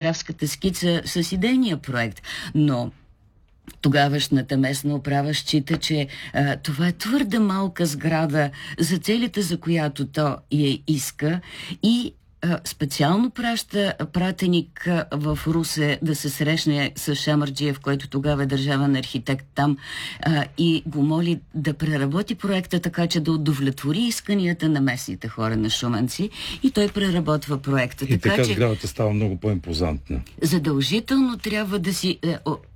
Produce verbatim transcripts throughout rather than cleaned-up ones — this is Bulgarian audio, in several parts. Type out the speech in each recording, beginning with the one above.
топографската скица с идейния проект. Но тогавашната местна управа счита, че а, това е твърде малка сграда за целите, за която то я иска, и а, специално праща пратеник а, в Русе да се срещне с Шамарджиев, който тогава е държавен архитект там, а, и го моли да преработи проекта така, че да удовлетвори исканията на местните хора, на шуменци, и той преработва проекта. И така, така че сградата става много по-импозантна. Задължително трябва да си е,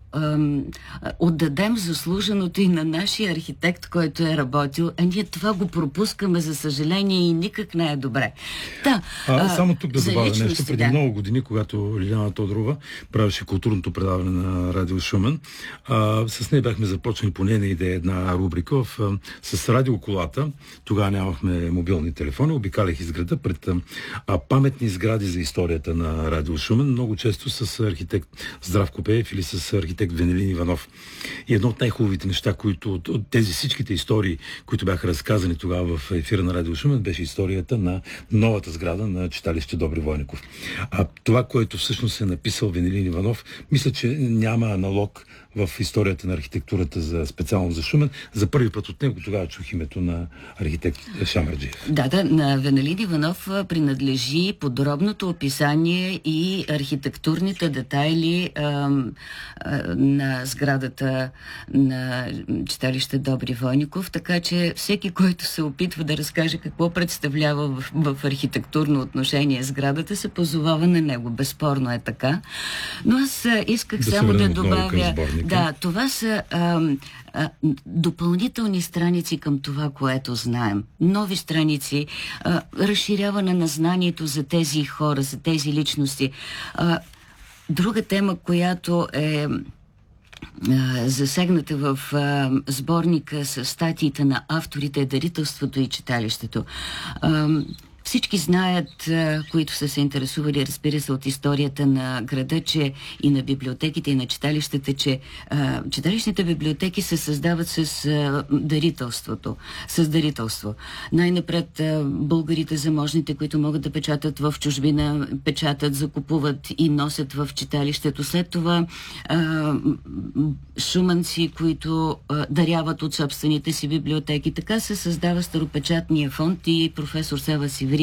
отдадем заслуженото и на нашия архитект, който е работил, а ние това го пропускаме, за съжаление, и никак не е добре. Да, а, само тук да добавя нещо. Преди да. много години, когато Лиляна Тодорова правеше културното предаване на Радио Шумен, а, с нея бяхме започнали по нейна идея една рубрика в, а, с радиоколата. Тогава нямахме мобилни телефони, обикалях из града пред а, паметни сгради за историята на Радио Шумен, много често с архитект Здравко Пеев или с архитект Венелин Иванов. И едно от най-хубавите неща, които от, от тези всичките истории, които бяха разказани тогава в ефира на Радио Шумен, беше историята на новата сграда на читалище Добри Войников. А това, което всъщност е написал Венелин Иванов, мисля, че няма аналог в историята на архитектурата за специално за Шумен. За първи път от него тогава чух името на архитект Шамарджиев. Да, да, на Венелин Иванов принадлежи подробното описание и архитектурните детайли а, а, на сградата на читалище Добри Войников, така че всеки, който се опитва да разкаже какво представлява в, в архитектурно отношение сградата, се позовава на него. Безспорно е така. Но аз исках да само да добавя... Да, това са а, а, допълнителни страници към това, което знаем. Нови страници, а, разширяване на знанието за тези хора, за тези личности. А, друга тема, която е а, засегната в а, сборника с статиите на авторите, е дарителството и читалището. А, Всички знаят, които са се интересували, разбира се, от историята на града, че и на библиотеките, и на читалищата, че а, читалищните библиотеки се създават с а, дарителството, с дарителство. Най-напред а, българите заможните, които могат да печатат в чужбина, печатат, закупуват и носят в читалището. След това а, шуменци, които а, даряват от собствените си библиотеки. Така се създава Старопечатния фонд и професор Сева Сивриев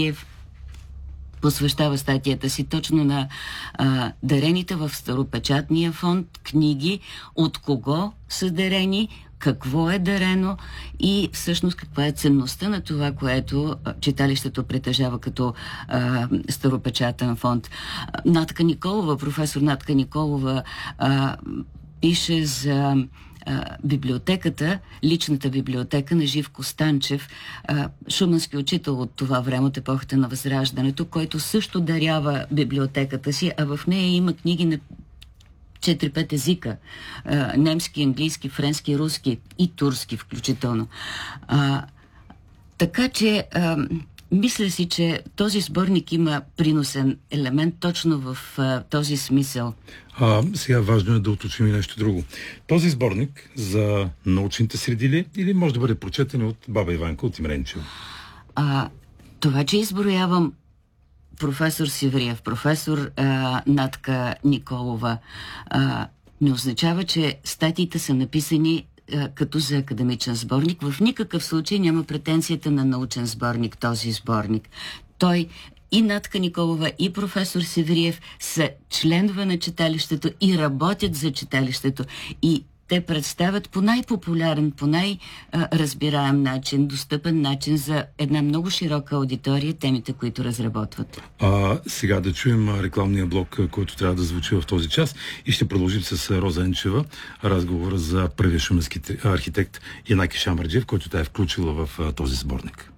посвещава статията си точно на а, дарените в Старопечатния фонд книги, от кого са дарени, какво е дарено и всъщност каква е ценността на това, което а, читалището притежава като а, Старопечатен фонд. Натка Николова, професор Натка Николова а, пише за библиотеката, личната библиотека на Живко Станчев, шуменски учител от това време, от епохата на Възраждането, който също дарява библиотеката си, а в нея има книги на четири-пет езика. Немски, английски, френски, руски и турски включително. А, така че а, мисля си, че този сборник има приносен елемент точно в а, този смисъл. А, сега важно е да уточним и нещо друго. Този сборник за научните среди ли, или може да бъде прочетен от баба Иванка, от Имренчево? А, това, че изброявам професор Сивриев, професор а, Натка Николова, а, не означава, че статиите са написани а, като за академичен сборник. В никакъв случай няма претенцията на научен сборник този сборник. Той и Натка Николова, и професор Севриев са членове на читалището и работят за читалището. И те представят по най-популярен, по най-разбираем начин, достъпен начин за една много широка аудитория темите, които разработват. А, сега да чуем рекламния блок, който трябва да звучи в този час, и ще продължим с Роза Енчева разговора за първия шуменски архитект Янаки Шамарджиев, който тя е включила в този сборник.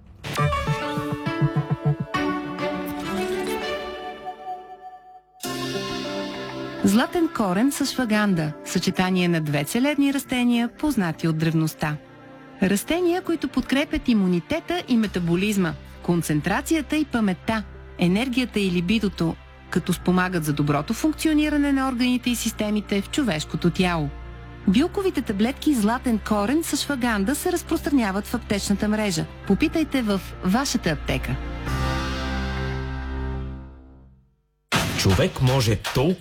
Златен корен с шваганда – съчетание на две целебни растения, познати от древността. Растения, които подкрепят имунитета и метаболизма, концентрацията и паметта, енергията и либидото, като спомагат за доброто функциониране на органите и системите в човешкото тяло. Билковите таблетки златен корен с шваганда се разпространяват в аптечната мрежа. Попитайте в вашата аптека. Човек може толкова